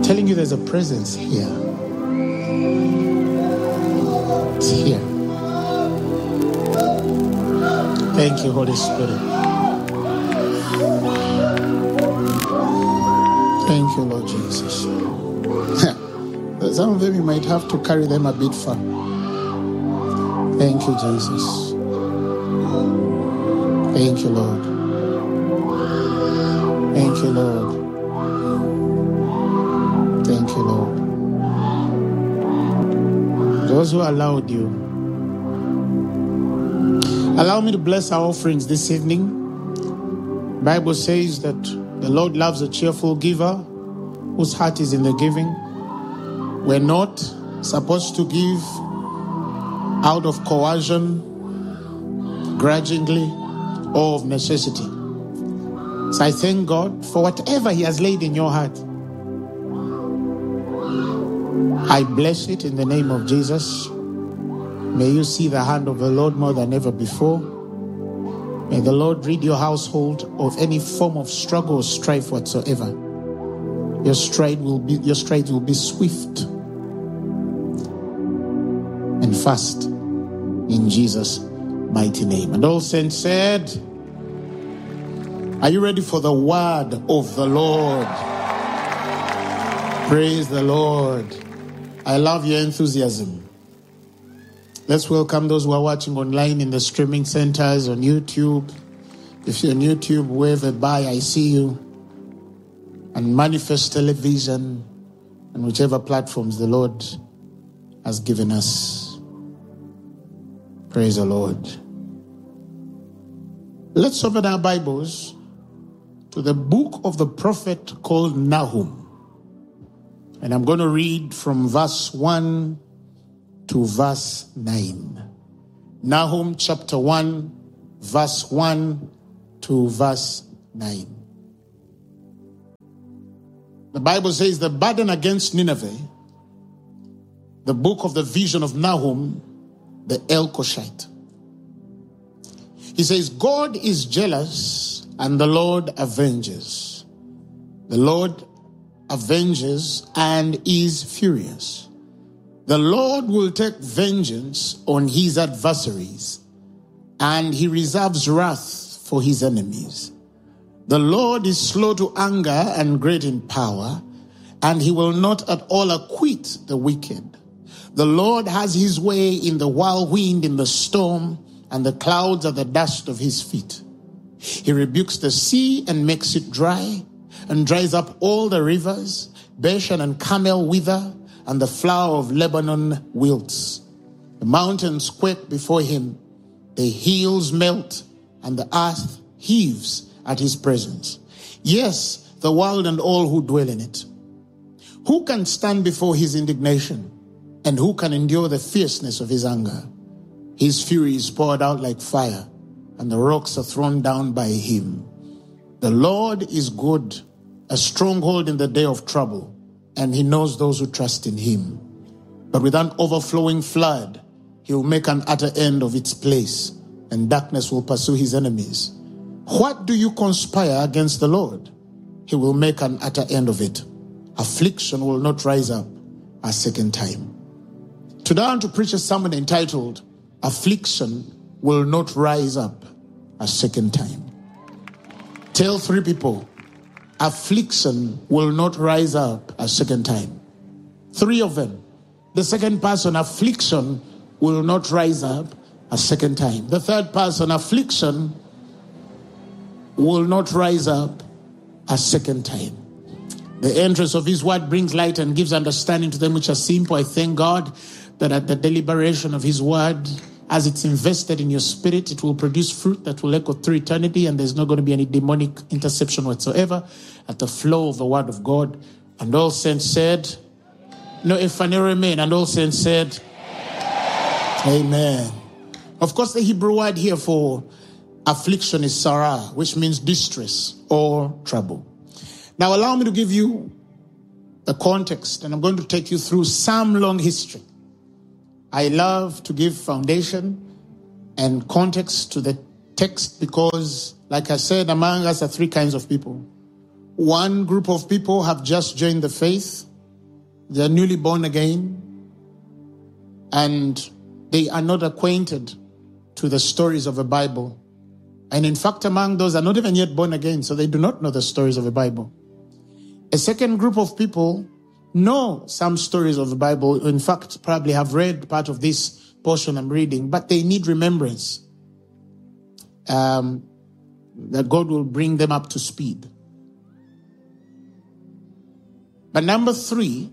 telling you there's a presence here. It's here. Thank you, Holy Spirit. Thank you, Lord Jesus. Some of them you might have to carry them a bit far. Thank you, Jesus. Thank you, Lord. Thank you, Lord. Thank you, Lord. Those who allowed you, allow me to bless our offerings this evening. The Bible says that the Lord loves a cheerful giver whose heart is in the giving. We're not supposed to give out of coercion, grudgingly, or of necessity. So I thank God for whatever He has laid in your heart. I bless it in the name of Jesus. May you see the hand of the Lord more than ever before. May the Lord rid your household of any form of struggle or strife whatsoever. Your stride will be swift and fast in Jesus' mighty name. And all saints said, are you ready for the word of the Lord? Praise the Lord. I love your enthusiasm. Let's welcome those who are watching online in the streaming centers on YouTube. If you're on YouTube, wave a bye, I see you. And Manifest Television and whichever platforms the Lord has given us. Praise the Lord. Let's open our Bibles to the book of the prophet called Nahum. And I'm going to read from verse 1 to verse 9. Nahum chapter 1, verse 1 to verse 9. The Bible says, the burden against Nineveh, the book of the vision of Nahum, the El-Koshite. He says, God is jealous and the Lord avenges. The Lord avenges and is furious. The Lord will take vengeance on his adversaries, and he reserves wrath for his enemies. The Lord is slow to anger and great in power, and he will not at all acquit the wicked. The Lord has his way in the whirlwind, in the storm, and the clouds are the dust of his feet. He rebukes the sea and makes it dry, and dries up all the rivers. Bashan and Carmel wither, and the flower of Lebanon wilts. The mountains quake before him, the hills melt, and the earth heaves at his presence. Yes, the world and all who dwell in it. Who can stand before his indignation? And who can endure the fierceness of his anger? His fury is poured out like fire, and the rocks are thrown down by him. The Lord is good, a stronghold in the day of trouble, and he knows those who trust in him. But with an overflowing flood, he will make an utter end of its place, and darkness will pursue his enemies. What do you conspire against the Lord? He will make an utter end of it. Affliction will not rise up a second time. Today I want to preach a sermon entitled, Affliction Will Not Rise Up a Second Time. Tell 3 people, affliction will not rise up a second time. 3 of them. The second person, affliction will not rise up a second time. The third person, affliction will not rise up a second time. The entrance of his word brings light and gives understanding to them which are simple. I thank God that at the deliberation of his word, as it's invested in your spirit, it will produce fruit that will echo through eternity, and there's not going to be any demonic interception whatsoever at the flow of the word of God. And all saints said, no, if I never remain, and all saints said, Amen. Of course, the Hebrew word here for affliction is sarah, which means distress or trouble. Now, allow me to give you the context, and I'm going to take you through some long history. I love to give foundation and context to the text because, like I said, among us are 3 kinds of people. One group of people have just joined the faith. They are newly born again, and they are not acquainted to the stories of the Bible. And in fact, among those are not even yet born again, so they do not know the stories of the Bible. A second group of people know some stories of the Bible, in fact, probably have read part of this portion I'm reading, but they need remembrance, that God will bring them up to speed. But number three,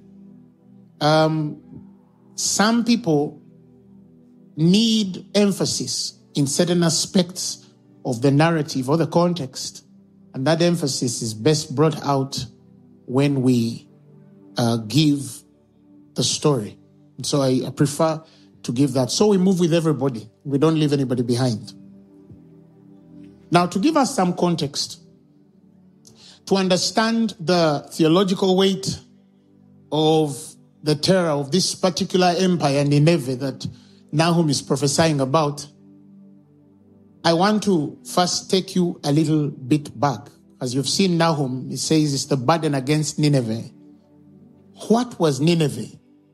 some people need emphasis in certain aspects of the narrative or the context, and that emphasis is best brought out when we give the story. And so I prefer to give that. So we move with everybody. We don't leave anybody behind. Now, to give us some context, to understand the theological weight of the terror of this particular empire, Nineveh, that Nahum is prophesying about, I want to first take you a little bit back. As you've seen Nahum, it says it's the burden against Nineveh. What was Nineveh?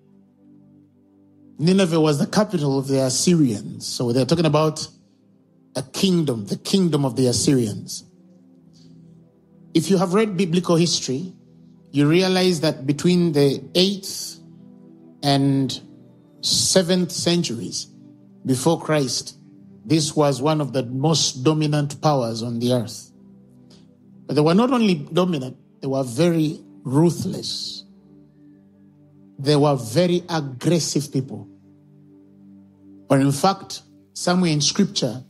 Nineveh was the capital of the Assyrians. So they're talking about a kingdom, the kingdom of the Assyrians. If you have read biblical history, you realize that between the 8th and 7th centuries before Christ, this was one of the most dominant powers on the earth. But they were not only dominant, they were very ruthless. They were very aggressive people. Or in fact, somewhere in scripture,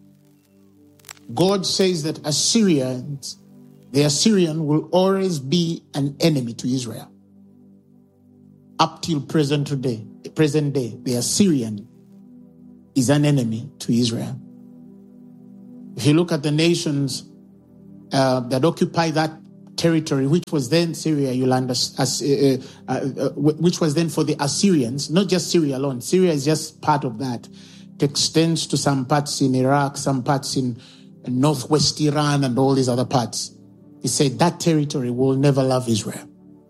God says that the Assyrian will always be an enemy to Israel. Up till present day, the Assyrian is an enemy to Israel. If you look at the nations that occupy that territory, which was then Syria, you'll understand, which was then for the Assyrians, not just Syria alone. Syria is just part of that. It extends to some parts in Iraq, some parts in northwest Iran, and all these other parts. He said that territory will never love Israel.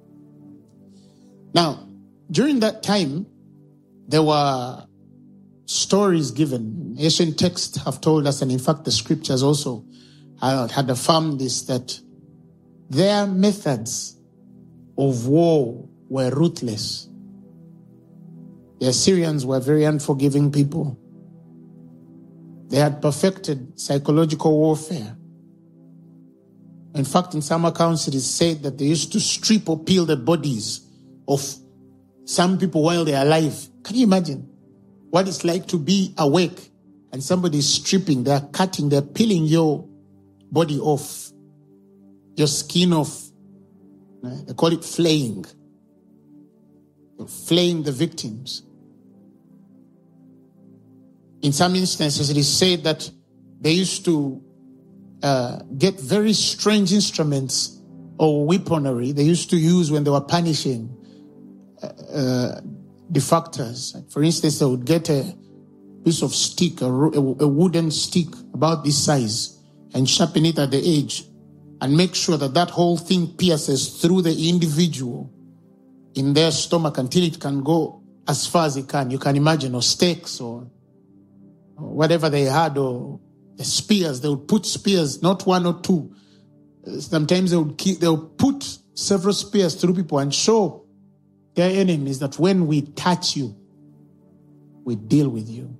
Now, during that time, there were stories given. Ancient texts have told us, and in fact the scriptures also had affirmed this, that their methods of war were ruthless. The Assyrians were very unforgiving people. They had perfected psychological warfare. In fact, in some accounts, it is said that they used to strip or peel the bodies of some people while they are alive. Can you imagine what it's like to be awake and somebody is stripping, they're cutting, they're peeling your body off, your skin off. They call it flaying. They're flaying the victims. In some instances, it is said that they used to get very strange instruments or weaponry they used to use when they were punishing defectors. For instance, they would get a piece of stick, a wooden stick about this size, and sharpen it at the edge and make sure that that whole thing pierces through the individual in their stomach until it can go as far as it can. You can imagine, or stakes or whatever they had, or the spears. They would put spears, not one or two. Sometimes they would put several spears through people and show their enemies that when we touch you, we deal with you.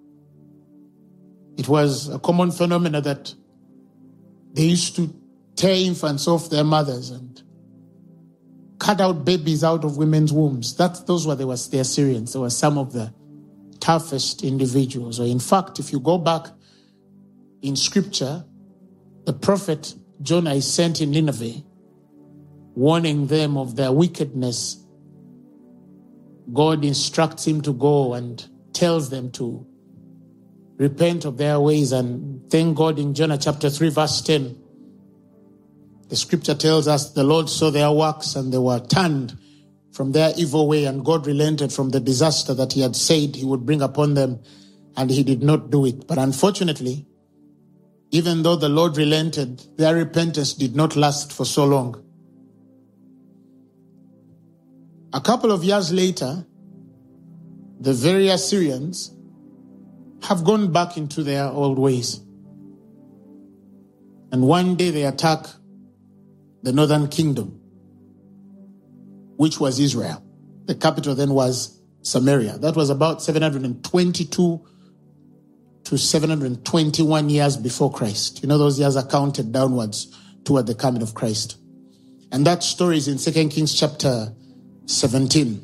It was a common phenomenon that they used to tear infants off their mothers and cut out babies out of women's wombs. Those were the Assyrians. They were some of the toughest individuals. Or in fact, if you go back in scripture, the prophet Jonah is sent in Nineveh, warning them of their wickedness. God instructs him to go and tells them to repent of their ways. And thank God, in Jonah chapter 3, verse 10, the scripture tells us the Lord saw their works and they were turned from their evil way, and God relented from the disaster that he had said he would bring upon them, and he did not do it. But unfortunately, even though the Lord relented, their repentance did not last for so long. A couple of years later, the very Assyrians have gone back into their old ways. And one day they attack the northern kingdom, which was Israel. The capital then was Samaria. That was about 722 to 721 years before Christ. You know, those years are counted downwards toward the coming of Christ. And that story is in 2 Kings chapter 17.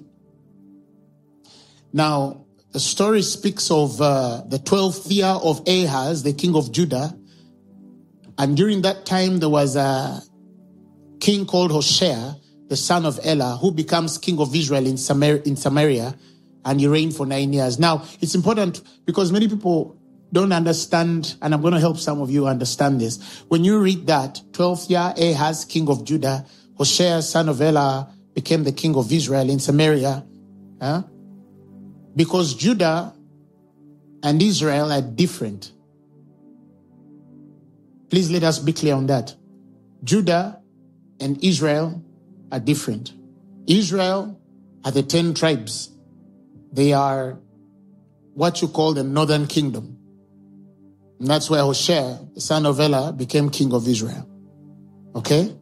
Now, the story speaks of the 12th year of Ahaz, the king of Judah. And during that time, there was a king called Hoshea, the son of Elah, who becomes king of Israel in Samaria, and he reigned for 9 years. Now, it's important because many people don't understand, and I'm going to help some of you understand this. When you read that, 12th year Ahaz, king of Judah, Hoshea, son of Elah, became the king of Israel in Samaria. Because Judah and Israel are different. Please let us be clear on that. Judah and Israel are different. Israel are the 10 tribes. They are what you call the northern kingdom. And that's where Hoshea, the son of Elah, became king of Israel. Okay?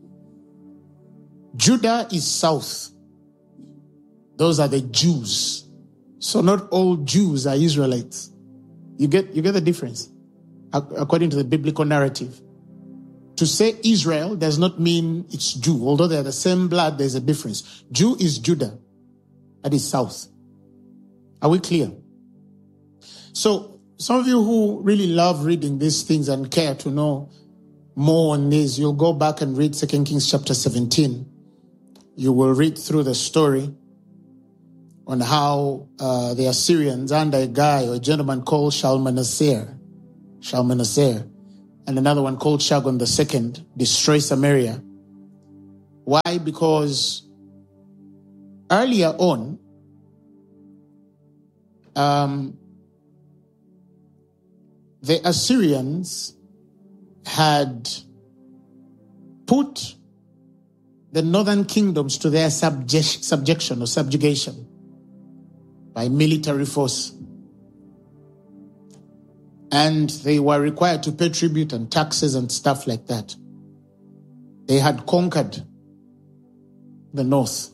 Judah is south. Those are the Jews. So not all Jews are Israelites. You get the difference according to the biblical narrative. To say Israel does not mean it's Jew. Although they're the same blood, there's a difference. Jew is Judah. That is south. Are we clear? So some of you who really love reading these things and care to know more on this, you'll go back and read 2 Kings chapter 17. You will read through the story on how the Assyrians under a guy or a gentleman called Shalmaneser, and another one called Sargon II destroy Samaria. Why? Because earlier on, the Assyrians had put the northern kingdoms to their subjection or subjugation by military force. And they were required to pay tribute and taxes and stuff like that. They had conquered the north.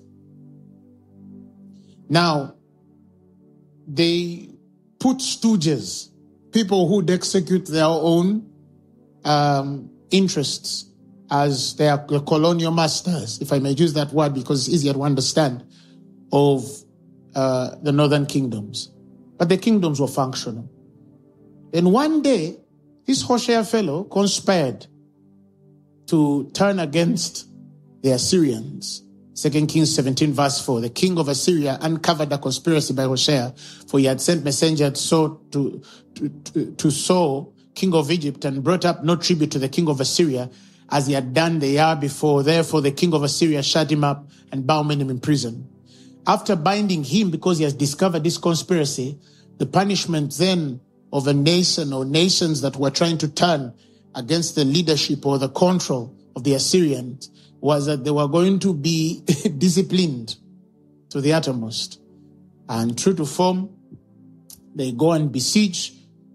Now, they put stooges, people who would execute their own interests as their colonial masters, if I may use that word because it's easier to understand, of the northern kingdoms. But the kingdoms were functional. Then one day, this Hoshea fellow conspired to turn against the Assyrians. 2 Kings 17 verse 4, the king of Assyria uncovered a conspiracy by Hoshea, for he had sent messengers to So, king of Egypt, and brought up no tribute to the king of Assyria, as he had done the year before. Therefore the king of Assyria shut him up and bound him in prison. After binding him because he has discovered this conspiracy, the punishment then of a nation or nations that were trying to turn against the leadership or the control of the Assyrians was that they were going to be disciplined to the uttermost. And true to form, they go and besiege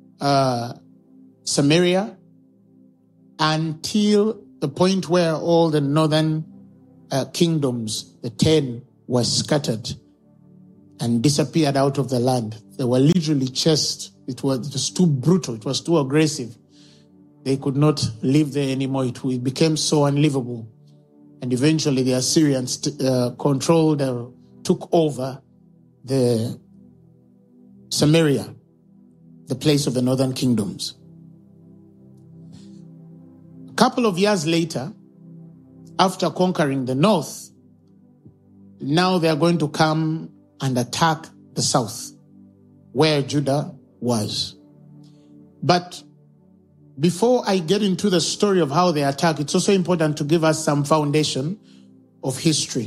Samaria until the point where all the northern kingdoms, the 10, were scattered and disappeared out of the land. They were literally chased. It was too brutal. It was too aggressive. They could not live there anymore. It became so unlivable. And eventually the Assyrians took over the Samaria, the place of the northern kingdoms. A couple of years later, after conquering the north, now they are going to come and attack the south, where Judah was. But before I get into the story of how they attack, it's also important to give us some foundation of history.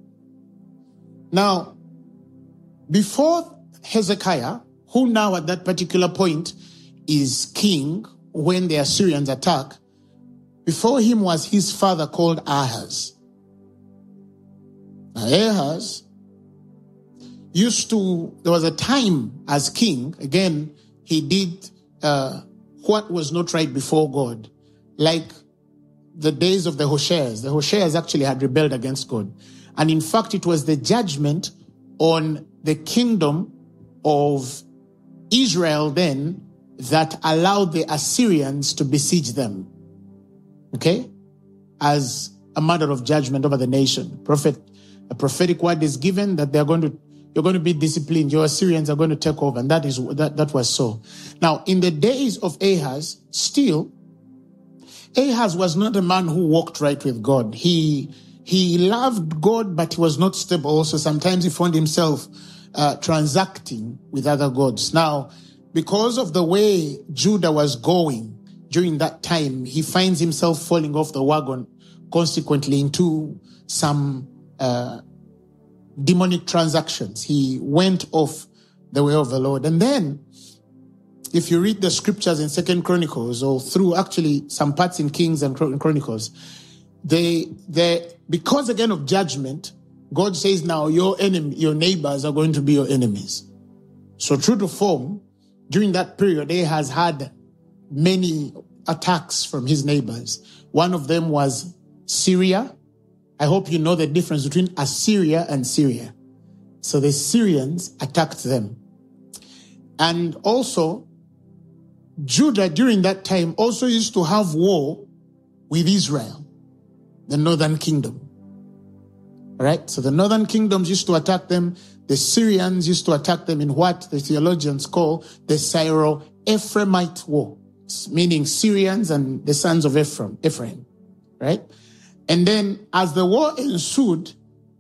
Now, before Hezekiah, who now at that particular point is king when the Assyrians attack, before him was his father called Ahaz. Now, Ahaz there was a time as king, again, he did what was not right before God, like the days of the Hosheas. The Hosheas actually had rebelled against God. And in fact, it was the judgment on the kingdom of Israel then that allowed the Assyrians to besiege them. Okay? As a matter of judgment over the nation. A prophetic word is given that you're going to be disciplined. Your Assyrians are going to take over. And that was so. Now, in the days of Ahaz, still, Ahaz was not a man who walked right with God. He loved God, but he was not stable. Also, sometimes he found himself transacting with other gods. Now, because of the way Judah was going during that time, he finds himself falling off the wagon, consequently into some demonic transactions. He went off the way of the Lord. And then, if you read the scriptures in 2 Chronicles, or through actually some parts in Kings and Chronicles, because again of judgment, God says now your neighbors are going to be your enemies. So true to form, during that period, Ahaz had many attacks from his neighbors. One of them was Syria. I hope you know the difference between Assyria and Syria. So the Syrians attacked them. And also, Judah during that time also used to have war with Israel, the northern kingdom. All right? So the northern kingdoms used to attack them. The Syrians used to attack them in what the theologians call the Syro-Ephraimite war, meaning Syrians and the sons of Ephraim. Right? And then as the war ensued,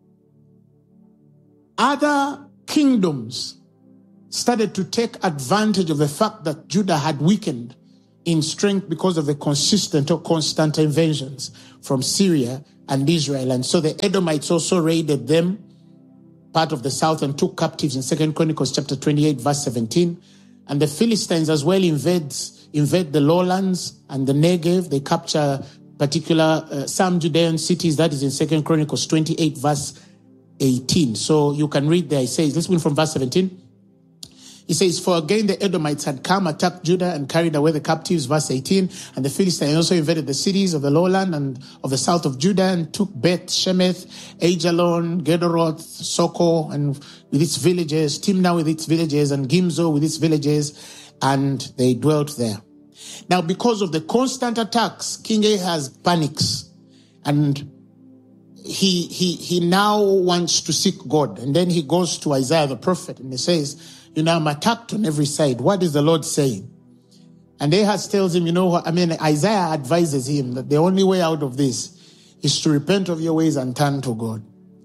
other kingdoms started to take advantage of the fact that Judah had weakened in strength because of the consistent or constant invasions from Syria and Israel. And so the Edomites also raided them, part of the south, and took captives in 2 Chronicles chapter 28, verse 17. And the Philistines as well invade the lowlands and the Negev. They capture particular some Judean cities. That is in 2 Chronicles 28, verse 18. So you can read there. It says, let's read from verse 17. He says, for again the Edomites had come, attacked Judah, and carried away the captives, verse 18. And the Philistines also invaded the cities of the lowland and of the south of Judah, and took Beth Shemeth, Ajalon, Gedoroth, Soko, and with its villages, Timnah with its villages, and Gimzo with its villages, and they dwelt there. Now, because of the constant attacks, King Ahaz panics, and he now wants to seek God. And then he goes to Isaiah the prophet, and he says, I'm attacked on every side. What is the Lord saying? And Ahaz tells him, Isaiah advises him that the only way out of this is to repent of your ways and turn to God.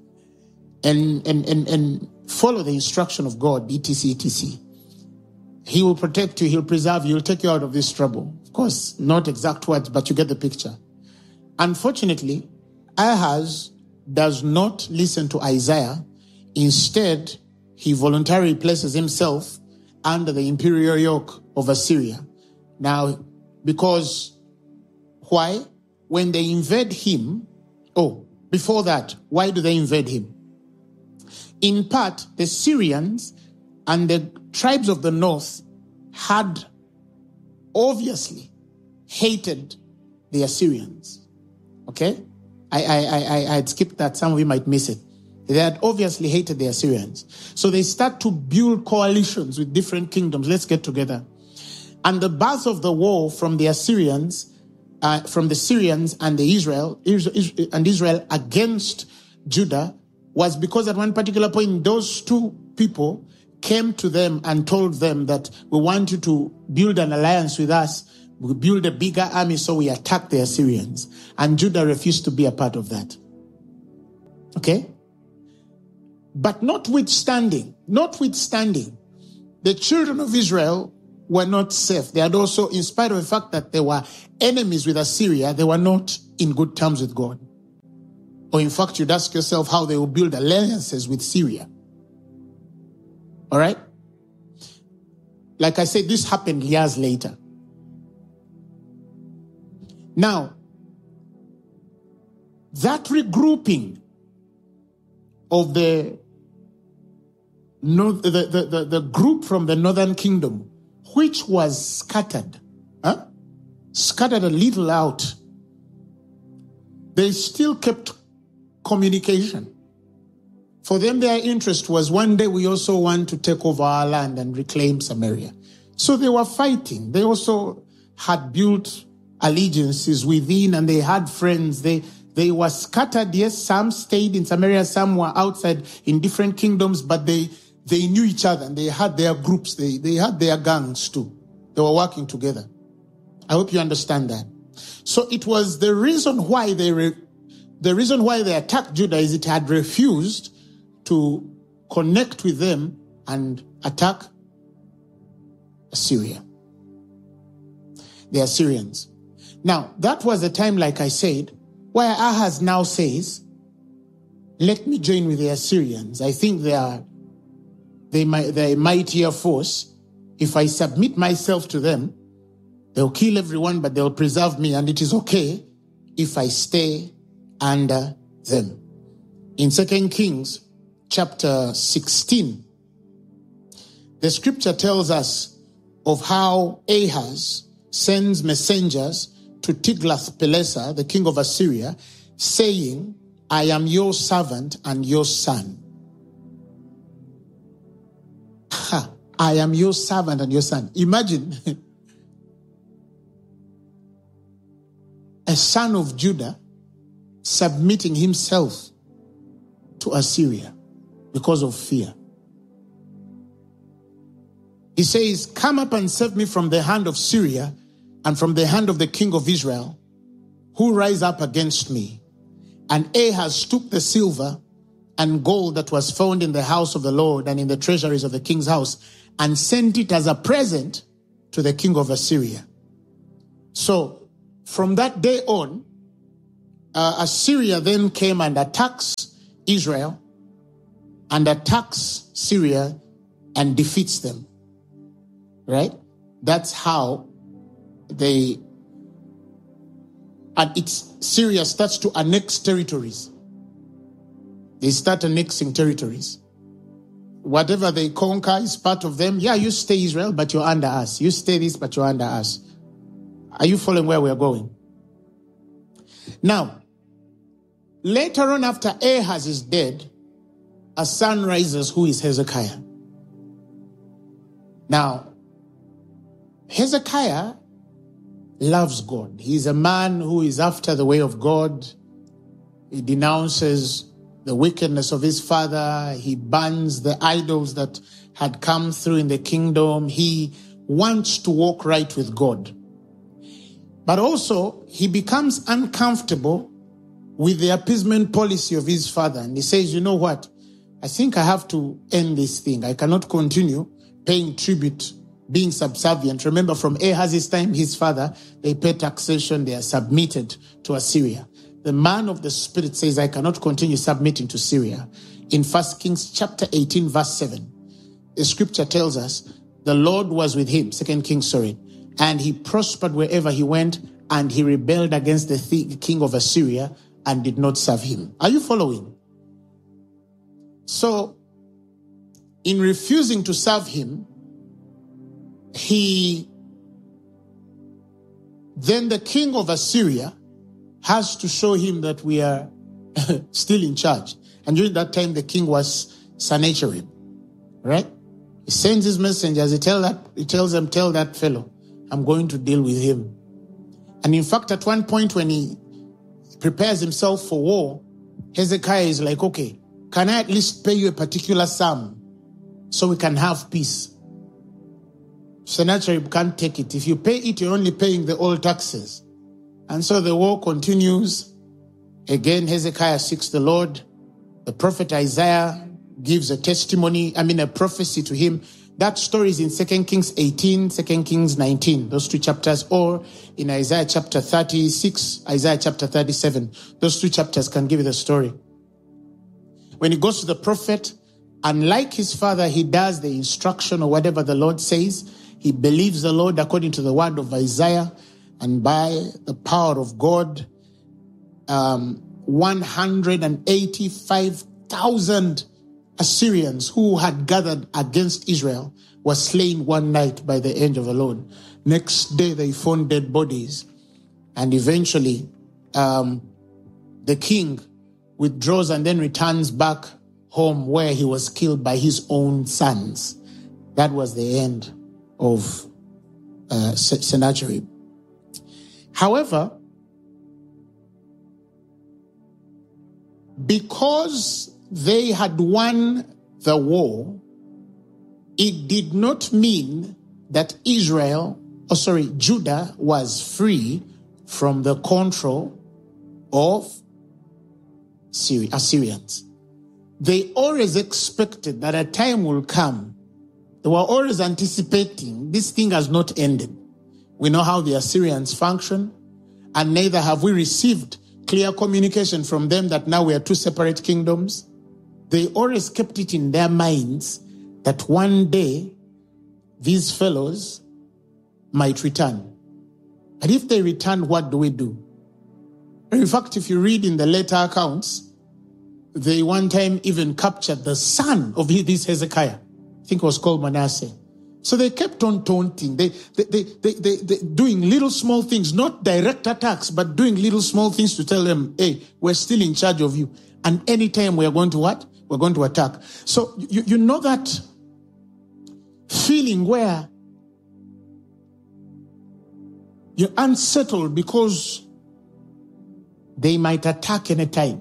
And follow the instruction of God, etc., etc. He will protect you, he'll preserve you, he'll take you out of this trouble. Of course, not exact words, but you get the picture. Unfortunately, Ahaz does not listen to Isaiah. Instead, he voluntarily places himself under the imperial yoke of Assyria. Now, because why? When they invade him, before that, why do they invade him? In part, the Syrians and the tribes of the north had obviously hated the Assyrians. Okay? I had skipped that. Some of you might miss it. They had obviously hated the Assyrians. So they start to build coalitions with different kingdoms. Let's get together. And the birth of the war from the Assyrians, from the Syrians and the Israel against Judah was because at one particular point, those two people came to them and told them that we want you to build an alliance with us. We build a bigger army, so we attack the Assyrians. And Judah refused to be a part of that. Okay? But notwithstanding, the children of Israel were not safe. They had also, in spite of the fact that they were enemies with Assyria, they were not in good terms with God. Or in fact, you'd ask yourself how they will build alliances with Syria. All right? Like I said, this happened years later. Now, that regrouping of the the group from the northern kingdom, which was scattered, scattered a little out, they still kept communication. For them, their interest was one day we also want to take over our land and reclaim Samaria. So they were fighting. They also had built allegiances within, and they had friends. They were scattered. Yes, some stayed in Samaria, some were outside in different kingdoms, but they knew each other and they had their groups. They had their gangs too. They were working together. I hope you understand that. So it was the reason why they attacked Judah is it had refused to connect with them and attack Assyria. The Assyrians. Now, that was the time, like I said, where Ahaz now says, let me join with the Assyrians. I think they're a mightier force. If I submit myself to them, they'll kill everyone, but they'll preserve me, and it is okay if I stay under them. In 2 Kings chapter 16, the scripture tells us of how Ahaz sends messengers to Tiglath-Pileser, the king of Assyria, saying, I am your servant and your son. I am your servant and your son. Imagine a son of Judah submitting himself to Assyria because of fear. He says, come up and save me from the hand of Syria and from the hand of the king of Israel, who rise up against me. And Ahaz took the silver and gold that was found in the house of the Lord and in the treasuries of the king's house and sent it as a present to the king of Assyria. So from that day on, Assyria then came and attacks Israel and attacks Syria and defeats them. Right? That's how Syria starts to annex territories. They start annexing territories. Whatever they conquer is part of them. Yeah, you stay Israel, but you're under us. You stay this, but you're under us. Are you following where we're going? Now, later on, after Ahaz is dead, a son rises who is Hezekiah. Now, Hezekiah loves God. He's a man who is after the way of God. He denounces the wickedness of his father. He burns the idols that had come through in the kingdom. He wants to walk right with God. But also, he becomes uncomfortable with the appeasement policy of his father. And he says, you know what? I think I have to end this thing. I cannot continue paying tribute, being subservient. Remember, from Ahaz's time, his father, they pay taxation, they are submitted to Assyria. The man of the Spirit says, I cannot continue submitting to Syria. In 1 Kings chapter 18, verse 7, the scripture tells us, the Lord was with him, 2 Kings, and he prospered wherever he went, and he rebelled against the king of Assyria and did not serve him. Are you following? So, in refusing to serve him, then the king of Assyria has to show him that we are still in charge. And during that time, the king was Sennacherib, right? He sends his messengers. He tells them, tell that fellow, I'm going to deal with him. And in fact, at one point when he prepares himself for war, Hezekiah is like, okay, can I at least pay you a particular sum so we can have peace? Sennacherib can't take it. If you pay it, you're only paying the old taxes. And so the war continues. Again, Hezekiah seeks the Lord. The prophet Isaiah gives a prophecy to him. That story is in 2 Kings 18, 2 Kings 19, those two chapters, or in Isaiah chapter 36, Isaiah chapter 37. Those two chapters can give you the story. When he goes to the prophet, unlike his father, he does the instruction or whatever the Lord says. He believes the Lord according to the word of Isaiah, and by the power of God, 185,000 Assyrians who had gathered against Israel were slain one night by the angel of the Lord. Next day they found dead bodies, and eventually the king withdraws and then returns back home where he was killed by his own sons. That was the end of Sennacherib. However, because they had won the war, it did not mean that Judah was free from the control of Assyrians. They always expected that a time will come. They were always anticipating this thing has not ended. We know how the Assyrians function, and neither have we received clear communication from them that now we are two separate kingdoms. They always kept it in their minds that one day these fellows might return. But if they return, what do we do? In fact, if you read in the later accounts, they one time even captured the son of this Hezekiah. I think it was called Manasseh. So they kept on taunting. They doing little small things, not direct attacks, but doing little small things to tell them, hey, we're still in charge of you. And anytime we're going to what? We're going to attack. So you know that feeling where you're unsettled because they might attack anytime.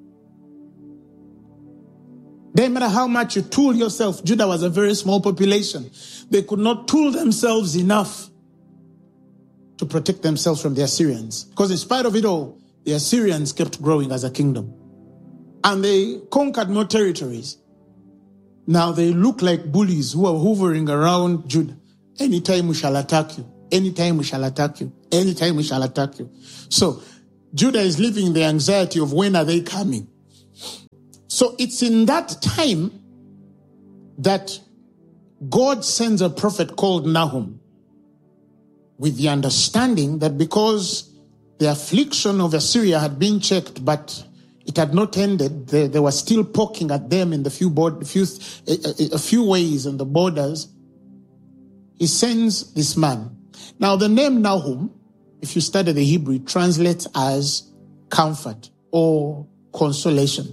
No matter how much you tool yourself, Judah was a very small population. They could not tool themselves enough to protect themselves from the Assyrians. Because in spite of it all, the Assyrians kept growing as a kingdom. And they conquered more territories. Now they look like bullies who are hovering around Judah. Anytime we shall attack you. Anytime we shall attack you. Anytime we shall attack you. So Judah is living in the anxiety of when are they coming. So it's in that time that God sends a prophet called Nahum with the understanding that because the affliction of Assyria had been checked, but it had not ended, they were still poking at them in a few ways on the borders. He sends this man. Now the name Nahum, if you study the Hebrew, translates as comfort or consolation.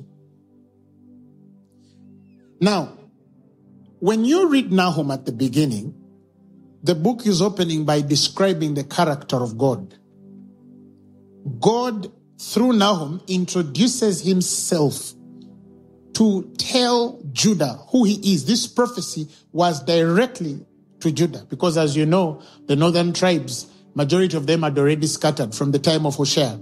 Now, when you read Nahum at the beginning, the book is opening by describing the character of God. God, through Nahum, introduces himself to tell Judah who he is. This prophecy was directly to Judah because, as you know, the northern tribes, majority of them had already scattered from the time of Hoshea.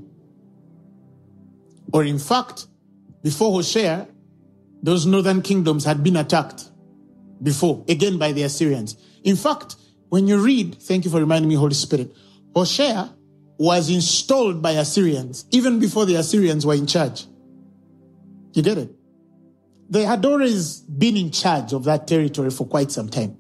Or in fact, before Hoshea, those northern kingdoms had been attacked before, again by the Assyrians. In fact, when you read, thank you for reminding me, Holy Spirit, Hoshea was installed by Assyrians even before the Assyrians were in charge. You get it? They had always been in charge of that territory for quite some time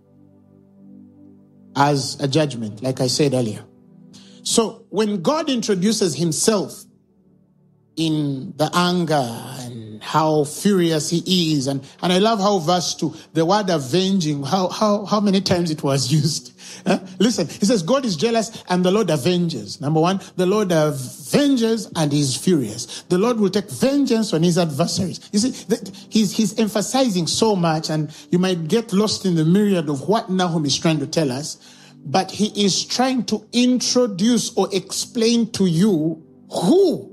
as a judgment, like I said earlier. So when God introduces himself in the anger and how furious he is. And I love how verse 2, the word avenging, how many times it was used. Listen, he says, God is jealous and the Lord avenges. Number one, the Lord avenges and is furious. The Lord will take vengeance on his adversaries. You see, he's emphasizing so much, and you might get lost in the myriad of what Nahum is trying to tell us, but he is trying to introduce or explain to you who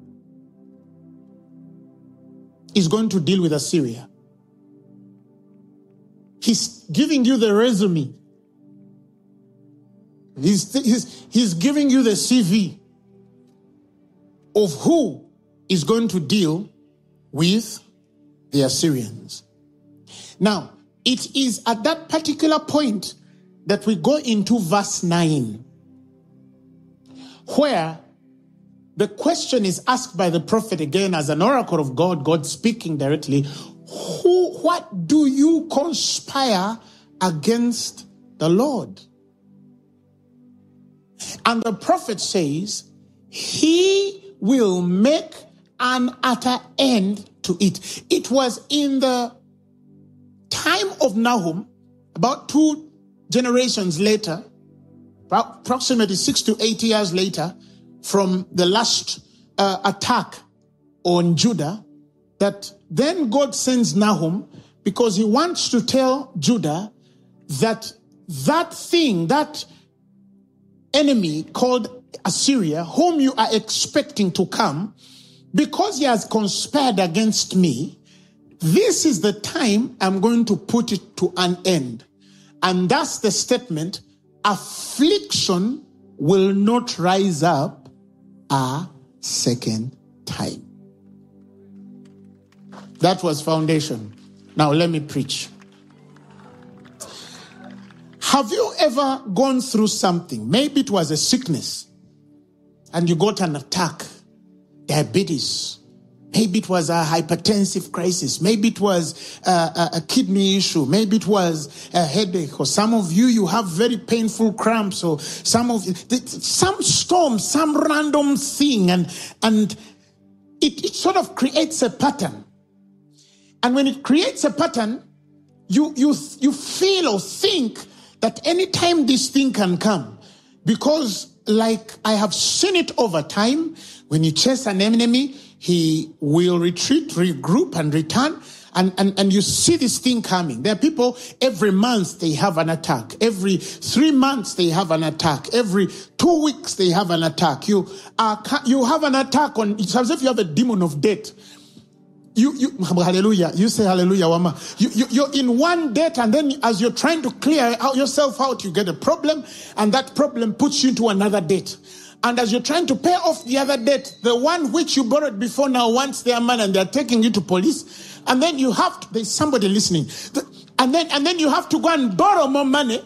is going to deal with Assyria. He's giving you the resume. He's giving you the CV of who is going to deal with the Assyrians. Now, it is at that particular point that we go into verse 9, where the question is asked by the prophet again as an oracle of God, God speaking directly. What do you conspire against the Lord? And the prophet says, he will make an utter end to it. It was in the time of Nahum, about 2 generations later, approximately 6 to 8 years later, from the last attack on Judah, that then God sends Nahum because he wants to tell Judah that that enemy called Assyria, whom you are expecting to come, because he has conspired against me, this is the time I'm going to put it to an end. And that's the statement, affliction will not rise up a second time. That was foundation. Now let me preach. Have you ever gone through something? Maybe it was a sickness and you got an attack, diabetes. Maybe it was a hypertensive crisis. Maybe it was a kidney issue. Maybe it was a headache. Or some of you have very painful cramps. Or some storm, some random thing. And it sort of creates a pattern. And when it creates a pattern, you feel or think that anytime this thing can come, because like I have seen it over time, when you chase an enemy, he will retreat, regroup, and return. And you see this thing coming. There are people, every month they have an attack. Every 3 months they have an attack. Every 2 weeks they have an attack. You have an attack on, it's as if you have a demon of death. You hallelujah. You say hallelujah, Wama. You're in one debt, and then as you're trying to clear yourself out, you get a problem, and that problem puts you into another debt. And as you're trying to pay off the other debt, the one which you borrowed before now wants their money, and they're taking you to police. And then you have to, there's somebody listening. And then you have to go and borrow more money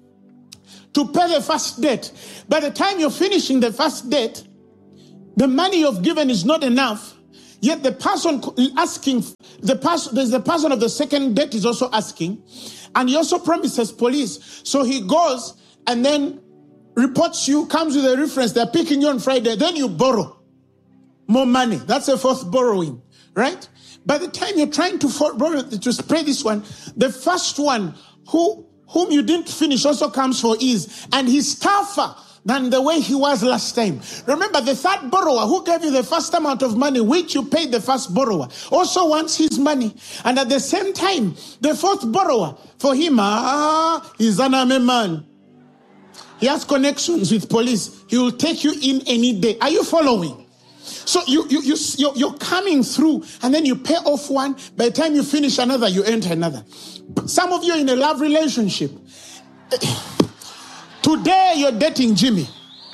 to pay the first debt. By the time you're finishing the first debt, the money you've given is not enough. Yet the person asking, there's the person of the second debt is also asking. And he also promises police. So he goes and then reports you, comes with a reference. They're picking you on Friday. Then you borrow more money. That's a fourth borrowing, right? By the time you're trying to borrow, to spray this one, the first one whom you didn't finish also comes for ease. And he's tougher than the way he was last time. Remember, the third borrower who gave you the first amount of money, which you paid the first borrower, also wants his money. And at the same time, the fourth borrower, for him, he's an army man. He has connections with police. He will take you in any day. Are you following? So you're coming through, and then you pay off one. By the time you finish another, you enter another. Some of you are in a love relationship. Today you're dating Jimmy.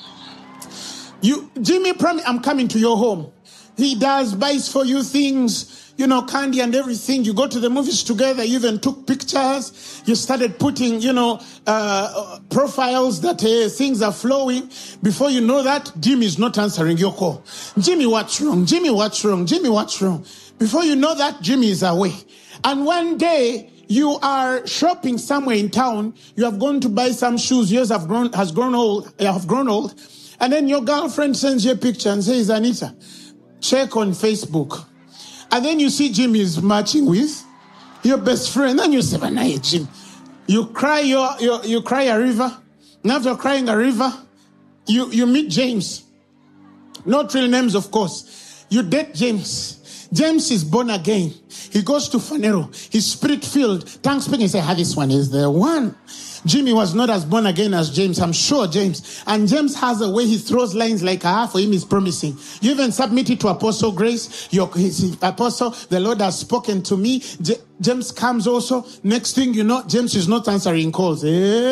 Jimmy promised, I'm coming to your home. He buys for you things, candy and everything. You go to the movies together. You even took pictures. You started putting, profiles that things are flowing. Before you know that, Jimmy is not answering your call. Jimmy, what's wrong? Jimmy, what's wrong? Jimmy, what's wrong? Before you know that, Jimmy is away. And one day, you are shopping somewhere in town. You have gone to buy some shoes. Yours have grown old. And then your girlfriend sends you a picture and says, Anita, check on Facebook. And then you see Jimmy is matching with your best friend. And you say, "Hey, Jim." You cry you cry a river. And after crying a river, you meet James. Not real names, of course. You date James. James is born again. He goes to Phaneroo. He's spirit-filled. Tongue speaking. He says, this one is the one. Jimmy was not as born again as James. I'm sure James. And James has a way he throws lines like, for him is promising. You even submit it to Apostle Grace. Apostle, the Lord has spoken to me. James comes also. Next thing you know, James is not answering calls.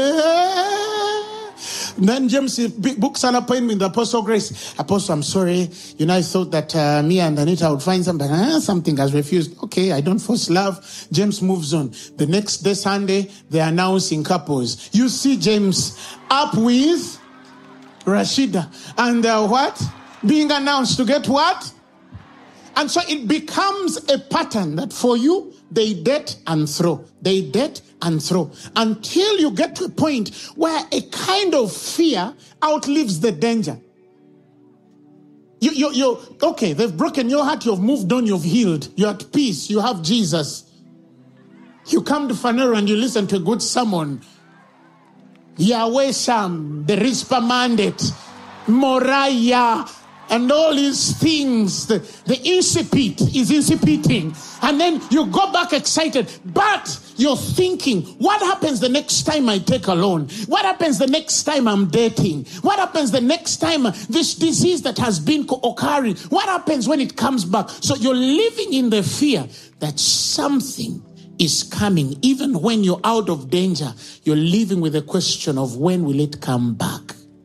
Then James books an appointment with Apostle Grace. Apostle, I'm sorry. I thought that me and Anita would find something. Something has refused. Okay, I don't force love. James moves on. The next day, Sunday, they're announcing couples. You see James up with Rashida. And what? Being announced to get what? And so it becomes a pattern that for you, they date and throw. They date and throw. Until you get to a point where a kind of fear outlives the danger. Okay, they've broken your heart, you've moved on, you've healed. You're at peace, you have Jesus. You come to Phaneroo and you listen to a good sermon. Yahweh Sham, the Rizpah mandate, Moriah, and all these things. The incipit is incipiting. And then you go back excited. But you're thinking, what happens the next time I take a loan? What happens the next time I'm dating? What happens the next time this disease that has been occurring? What happens when it comes back? So you're living in the fear that something is coming. Even when you're out of danger, you're living with the question of when will it come back?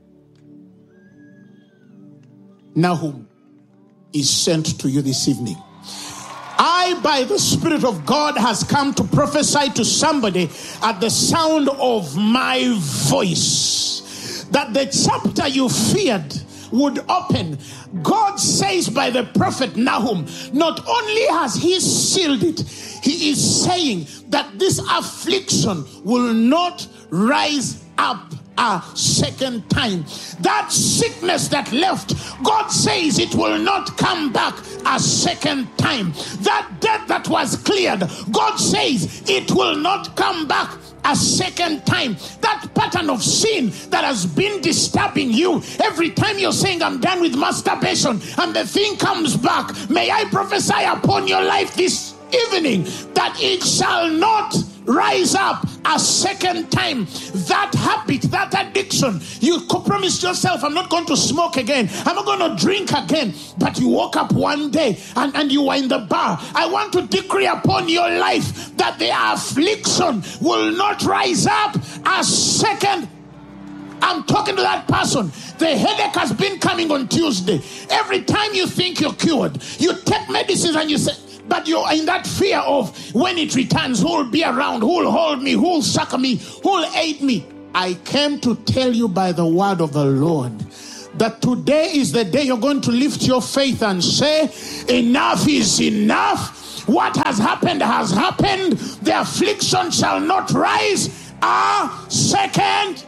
Nahum is sent to you this evening. I, by the Spirit of God, has come to prophesy to somebody at the sound of my voice that the chapter you feared would open. God says by the prophet Nahum, not only has he sealed it, he is saying that this affliction will not rise up a second time. That sickness that left, God says it will not come back a second time. That debt that was cleared, God says it will not come back a second time. That pattern of sin that has been disturbing you, every time you're saying I'm done with masturbation and the thing comes back, may I prophesy upon your life this evening that it shall not rise up a second time. That habit, that addiction, you promised yourself, I'm not going to smoke again, I'm not going to drink again, but you woke up one day and you were in the bar. I want to decree upon your life that the affliction will not rise up a second. I'm talking to that person. The headache has been coming on Tuesday. Every time you think you're cured, you take medicines and you say, but you're in that fear of when it returns, who will be around, who will hold me, who will succor me, who will aid me. I came to tell you by the word of the Lord that today is the day you're going to lift your faith and say, enough is enough. What has happened has happened. The affliction shall not rise a second.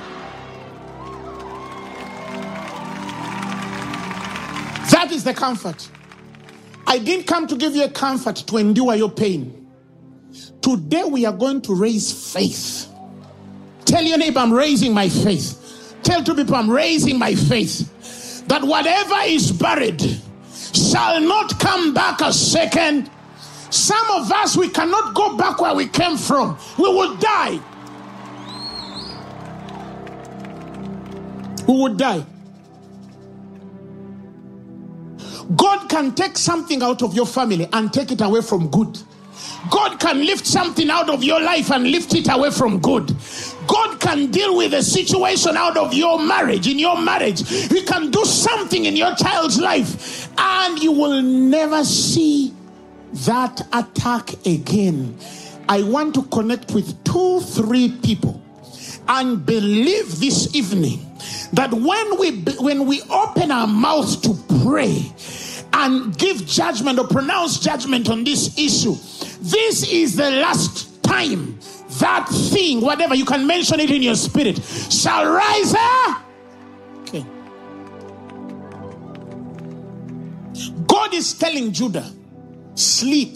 That is the comfort. I didn't come to give you a comfort to endure your pain. Today we are going to raise faith. Tell your neighbor, I'm raising my faith. Tell two people, I'm raising my faith. That whatever is buried shall not come back a second. Some of us, we cannot go back where we came from. We will die. We will die. God can take something out of your family and take it away from good. God can lift something out of your life and lift it away from good. God can deal with a situation out of your marriage, in your marriage. He can do something in your child's life and you will never see that attack again. I want to connect with 2-3 people and believe this evening that when we open our mouths to pray and give judgment or pronounce judgment on this issue, this is the last time that thing, whatever, you can mention it in your spirit, shall rise up. Okay. God is telling Judah, sleep.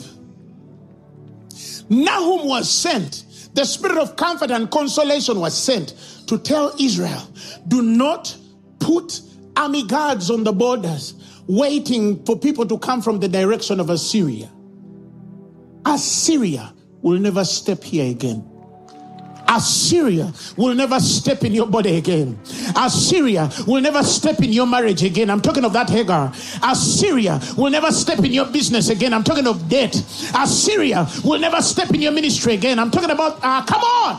Nahum was sent. The spirit of comfort and consolation was sent to tell Israel, do not put army guards on the borders waiting for people to come from the direction of Assyria. Assyria will never step here again. Assyria will never step in your body again. Assyria will never step in your marriage again. I'm talking of that Hagar. Assyria will never step in your business again. I'm talking of debt. Assyria will never step in your ministry again. I'm talking about, come on.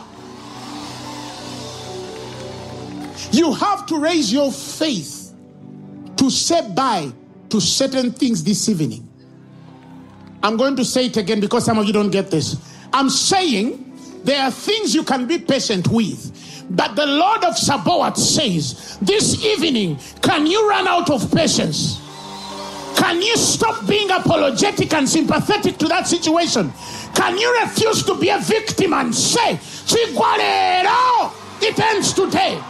You have to raise your faith to say bye to certain things this evening. I'm going to say it again because some of you don't get this. I'm saying there are things you can be patient with, but the Lord of Sabaoth says this evening, can you run out of patience? Can you stop being apologetic and sympathetic to that situation? Can you refuse to be a victim and say, Chigualero, it ends today?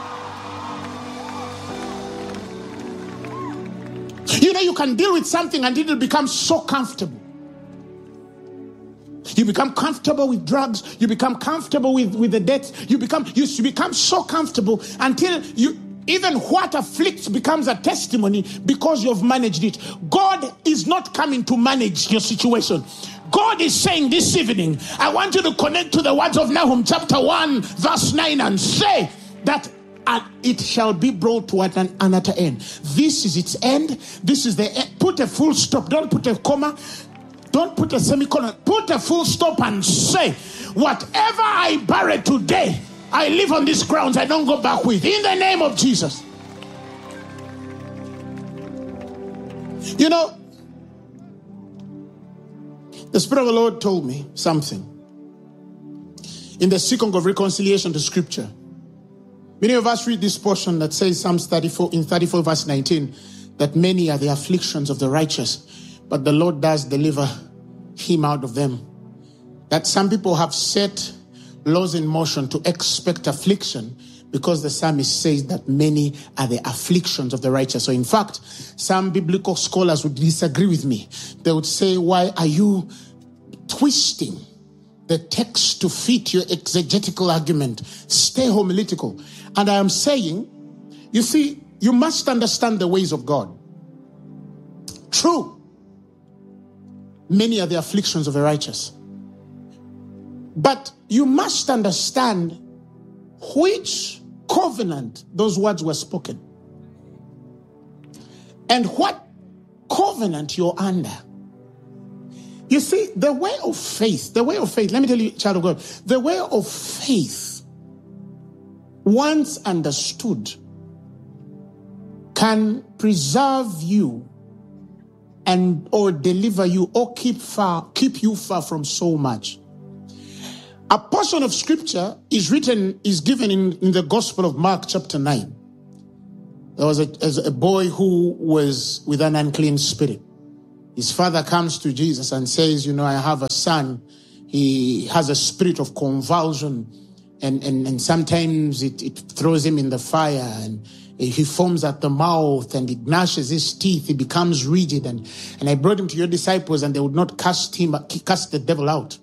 You know, you can deal with something and it will become so comfortable. You become comfortable with drugs. You become comfortable with the debt. You become so comfortable until even what afflicts becomes a testimony because you've managed it. God is not coming to manage your situation. God is saying this evening, I want you to connect to the words of Nahum chapter 1 verse 9 and say that it shall be brought to an utter end. This is its end. This is the end. Put a full stop. Don't put a comma. Don't put a semicolon. Put a full stop and say, whatever I bury today, I live on these grounds. I don't go back with. In the name of Jesus. You know, the Spirit of the Lord told me something in the sequence of reconciliation to Scripture. Many of us read this portion that says Psalms 34 verse 19, that many are the afflictions of the righteous, but the Lord does deliver him out of them. That some people have set laws in motion to expect affliction because the psalmist says that many are the afflictions of the righteous. So in fact, some biblical scholars would disagree with me. They would say, why are you twisting the text to fit your exegetical argument? Stay homiletical. And I am saying, you see, you must understand the ways of God. True, many are the afflictions of the righteous. But you must understand which covenant those words were spoken. And what covenant you're under. You see, the way of faith, let me tell you, child of God, the way of faith, once understood, can preserve you and or deliver you or keep you far from so much. A portion of scripture is given in the Gospel of Mark chapter 9. There was a boy who was with an unclean spirit. His father comes to Jesus and says, I have a son. He has a spirit of convulsion, and sometimes it throws him in the fire, and he foams at the mouth, and it gnashes his teeth. He becomes rigid, and I brought him to your disciples, and they would not cast the devil out.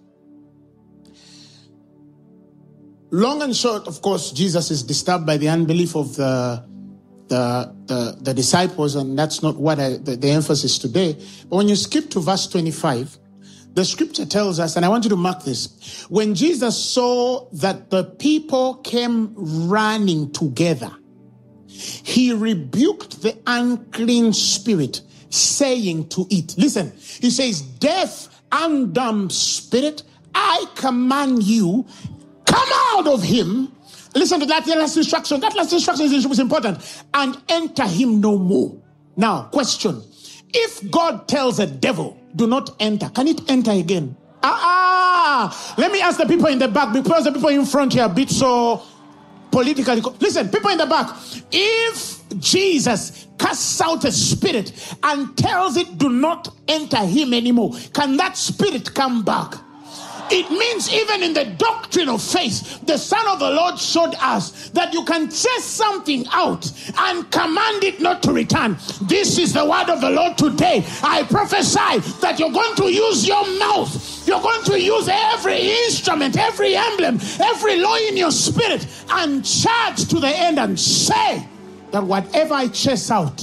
Long and short, of course, Jesus is disturbed by the unbelief of the disciples, and that's not what the emphasis today. But when you skip to verse 25, the scripture tells us, and I want you to mark this, when Jesus saw that the people came running together, he rebuked the unclean spirit, saying to it, listen, he says, deaf and dumb spirit, I command you, come out of him. Listen to that last instruction. That last instruction is important. And enter him no more. Now, question. If God tells a devil, do not enter, can it enter again? Let me ask the people in the back, because the people in front here are a bit so politically. Listen, people in the back. If Jesus casts out a spirit and tells it, do not enter him anymore, can that spirit come back? It means even in the doctrine of faith, the Son of the Lord showed us that you can chase something out and command it not to return. This is the word of the Lord today. I prophesy that you're going to use your mouth. You're going to use every instrument, every emblem, every law in your spirit, and charge to the end and say that whatever I chase out,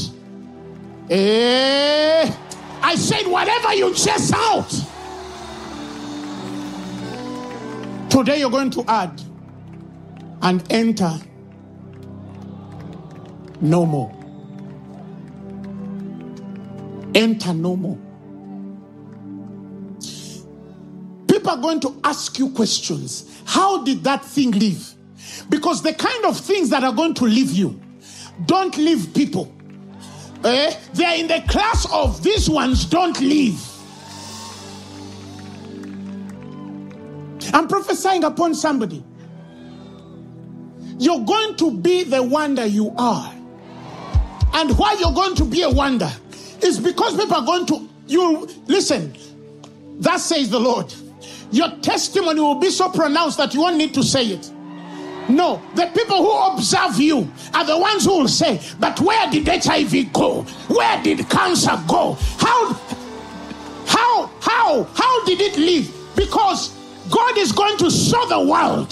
I said whatever you chase out, today you're going to add and enter no more. Enter no more. People are going to ask you questions. How did that thing live? Because the kind of things that are going to leave you don't leave people. They are in the class of these ones don't leave. I'm prophesying upon somebody. You're going to be the wonder you are. And why you're going to be a wonder is because people are going to, listen, thus says the Lord. Your testimony will be so pronounced that you won't need to say it. No, the people who observe you are the ones who will say, but where did HIV go? Where did cancer go? How did it live? Because God is going to show the world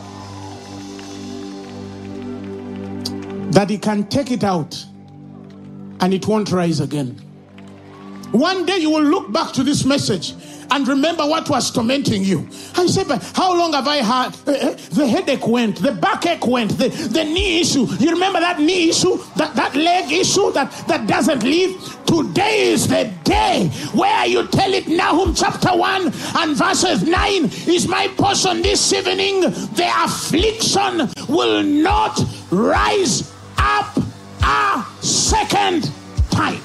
that he can take it out and it won't rise again. One day you will look back to this message and remember what was tormenting you. I said, but how long have I had? The headache went, the backache went, the knee issue. You remember that knee issue, that leg issue that doesn't leave? Today is the day where you tell it. Nahum chapter 1 and verses 9 is my portion this evening. The affliction will not rise up a second time.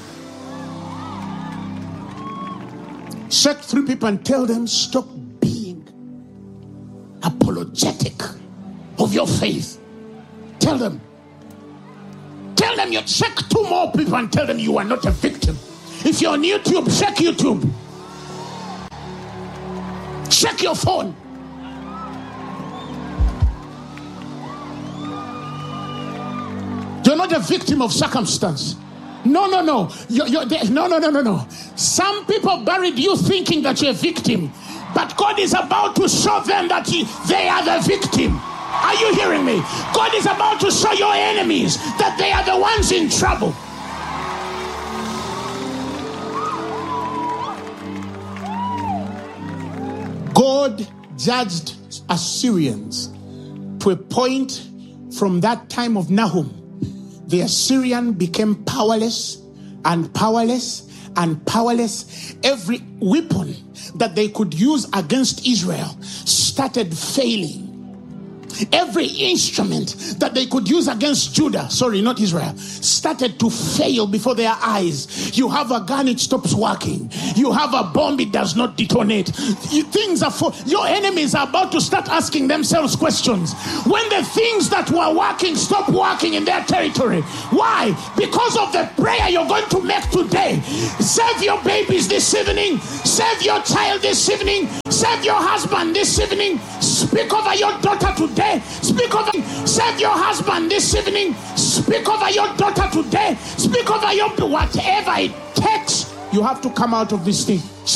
Check 3 people and tell them, stop being apologetic of your faith. Tell them you check 2 more people and tell them you are not a victim. If you're on YouTube, check YouTube. Check your phone. You're not a victim of circumstance. No. No. Some people buried you thinking that you're a victim. But God is about to show them that they are the victim. Are you hearing me? God is about to show your enemies that they are the ones in trouble. God judged Assyrians to a point. From that time of Nahum, the Assyrian became powerless and powerless and powerless. Every weapon that they could use against Israel started failing. Every instrument that they could use against Judah, not Israel, started to fail before their eyes. You have a gun, it stops working. You have a bomb, it does not detonate. Things are your enemies are about to start asking themselves questions. When the things that were working stop working in their territory. Why? Because of the prayer you're going to make today. Save your babies this evening. Save your child this evening. Save your husband this evening. Speak over your daughter today. Save your husband this evening. Speak over your daughter today. Speak over your whatever it takes. You have to come out of this thing.